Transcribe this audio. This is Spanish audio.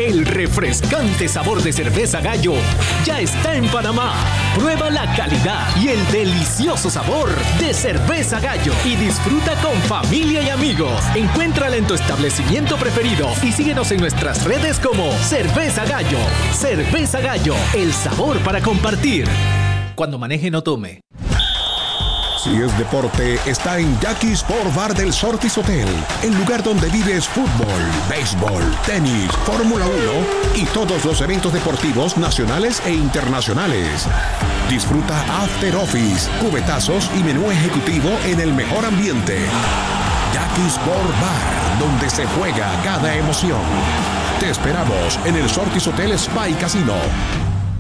El refrescante sabor de cerveza Gallo ya está en Panamá. Prueba la calidad y el delicioso sabor de cerveza Gallo y disfruta con familia y amigos. Encuéntrala en tu establecimiento preferido y síguenos en nuestras redes como Cerveza Gallo. Cerveza Gallo, el sabor para compartir. Cuando maneje, no tome. Si es deporte, está en Jackie Sport Bar del Sortis Hotel, el lugar donde vives fútbol, béisbol, tenis, Fórmula 1 y todos los eventos deportivos nacionales e internacionales. Disfruta After Office, cubetazos y menú ejecutivo en el mejor ambiente. Jackie Sport Bar, donde se juega cada emoción. Te esperamos en el Sortis Hotel Spa y Casino.